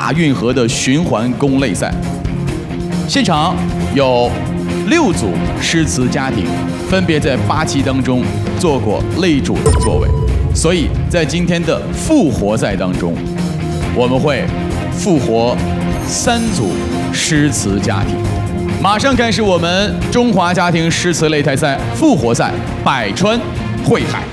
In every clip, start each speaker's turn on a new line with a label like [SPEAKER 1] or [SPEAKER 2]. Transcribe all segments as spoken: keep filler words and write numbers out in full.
[SPEAKER 1] 大运河的循环弓类赛。现场有六组诗词家庭，分别在八期当中做过擂主的座位，所以在今天的复活赛当中，我们会复活三组诗词家庭。马上开始我们中华家庭诗词擂台赛复活赛百川汇海。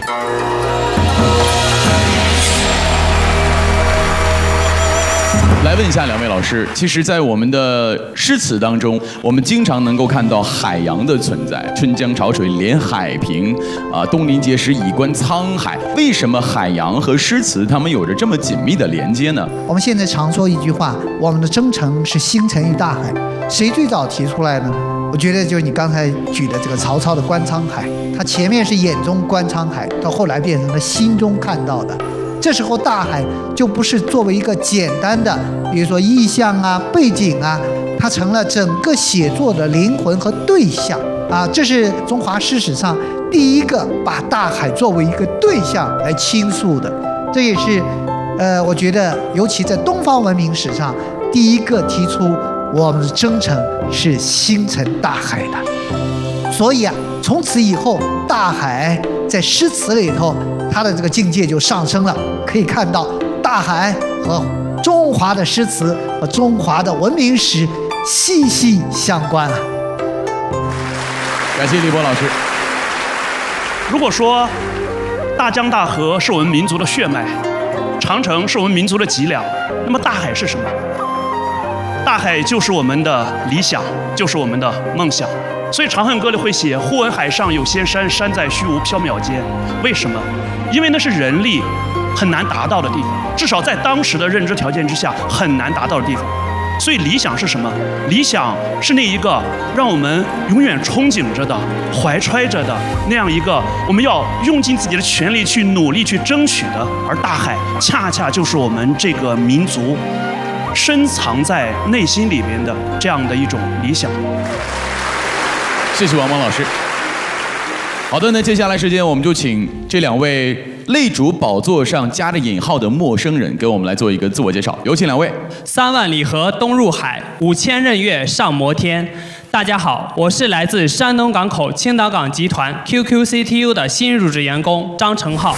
[SPEAKER 1] 来问一下两位老师，其实，在我们的诗词当中，我们经常能够看到海洋的存在，春江潮水连海平，啊，东临碣石以观沧海。为什么海洋和诗词它们有着这么紧密的连接呢？
[SPEAKER 2] 我们现在常说一句话，我们的征程是星辰与大海，谁最早提出来呢？我觉得就是你刚才举的这个曹操的观沧海，他前面是眼中观沧海，到后来变成了心中看到的。这时候大海就不是作为一个简单的，比如说意象啊、背景啊，它成了整个写作的灵魂和对象啊。这是中华诗史上第一个把大海作为一个对象来倾诉的，这也是，呃，我觉得尤其在东方文明史上第一个提出我们的征程是星辰大海的。所以啊，从此以后，大海在诗词里头，它的这个境界就上升了。可以看到，大海和中华的诗词和中华的文明史息息相关啊。
[SPEAKER 1] 感谢李波老师。
[SPEAKER 3] 如果说大江大河是我们民族的血脉，长城是我们民族的脊梁，那么大海是什么？大海就是我们的理想，就是我们的梦想。所以《长恨歌》里会写“忽闻海上有仙山，山在虚无缥缈间”。为什么？因为那是人力很难达到的地方，至少在当时的认知条件之下很难达到的地方。所以理想是什么？理想是那一个让我们永远憧憬着的、怀揣着的那样一个我们要用尽自己的全力去努力去争取的。而大海恰恰就是我们这个民族深藏在内心里边的这样的一种理想。
[SPEAKER 1] 谢谢王蒙老师。好的，那接下来时间我们就请这两位擂主宝座上加着引号的陌生人给我们来做一个自我介绍，有请两位。
[SPEAKER 4] 三万里河东入海，五千仞岳上摩天。大家好，我是来自山东港口青岛港集团 Q Q C T U 的新入职员工张成浩。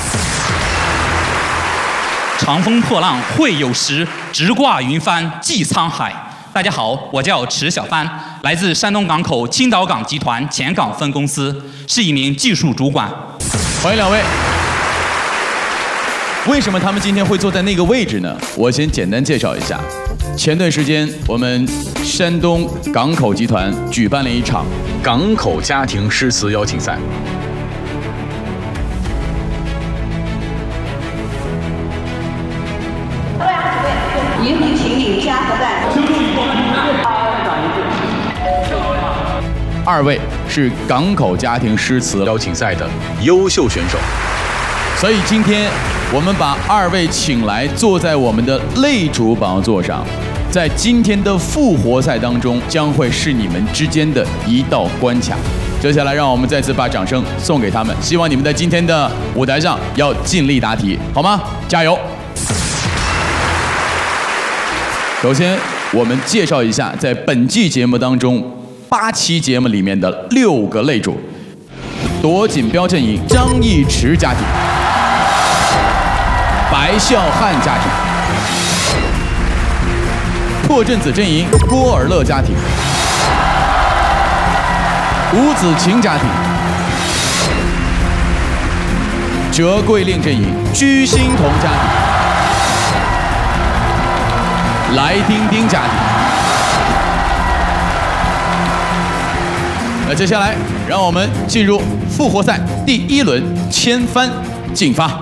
[SPEAKER 5] 长风破浪会有时，直挂云帆济沧海。大家好，我叫池小帆，来自山东港口青岛港集团前港分公司，是一名技术主管。
[SPEAKER 1] 欢迎两位。为什么他们今天会坐在那个位置呢？我先简单介绍一下。前段时间，我们山东港口集团举办了一场港口家庭诗词邀请赛。
[SPEAKER 6] 严明请领加核弹。
[SPEAKER 1] 二位是港口家庭诗词邀请赛的优秀选手，所以今天我们把二位请来，坐在我们的擂主宝座上，在今天的复活赛当中，将会是你们之间的一道关卡。接下来，让我们再次把掌声送给他们，希望你们在今天的舞台上要尽力答题，好吗？加油！首先，我们介绍一下在本季节目当中八期节目里面的六个擂主：夺锦标阵营张义驰家庭、白孝汉家庭、破阵子阵营郭尔乐家庭、吴子晴家庭、折桂令阵营居心同家庭、来丁丁家庭。那接下来，让我们进入复活赛第一轮千帆竞发。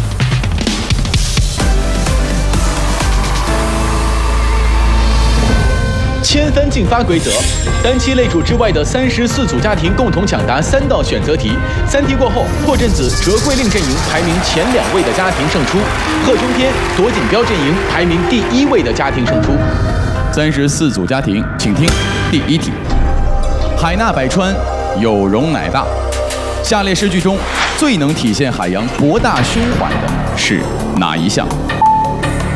[SPEAKER 7] 千帆竞发规则：单期擂主之外的三十四组家庭共同抢答三道选择题，三题过后，破阵子折桂令阵营排名前两位的家庭胜出，贺中天夺锦标阵营排名第一位的家庭胜出。
[SPEAKER 1] 三十四组家庭，请听第一题：海纳百川，有容乃大。下列诗句中最能体现海洋博大胸怀的是哪一项